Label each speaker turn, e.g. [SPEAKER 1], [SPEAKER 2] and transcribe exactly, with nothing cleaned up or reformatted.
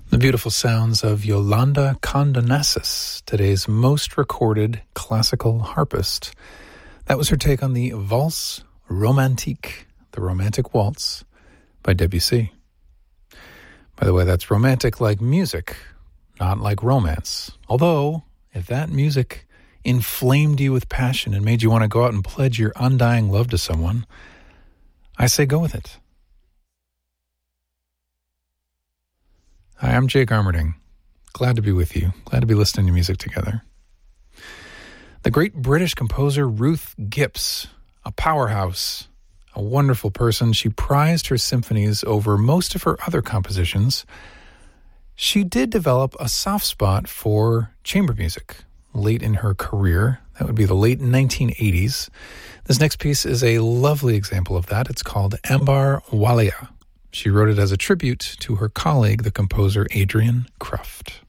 [SPEAKER 1] The beautiful sounds of Yolanda Condonassis, today's most recorded classical harpist. That was her take on the Valse Romantique, the Romantic Waltz, by Debussy. By the way, that's romantic like music, not like romance. Although, if that music inflamed you with passion and made you want to go out and pledge your undying love to someone, I say go with it. Hi, I'm Jake Armerding. Glad to be with you. Glad to be listening to music together. The great British composer Ruth Gipps, a powerhouse, a wonderful person. She prized her symphonies over most of her other compositions. She did develop a soft spot for chamber music late in her career. That would be the late nineteen eighties. This next piece is a lovely example of that. It's called Ambar Walia. She wrote it as a tribute to her colleague, the composer Adrian Kruft.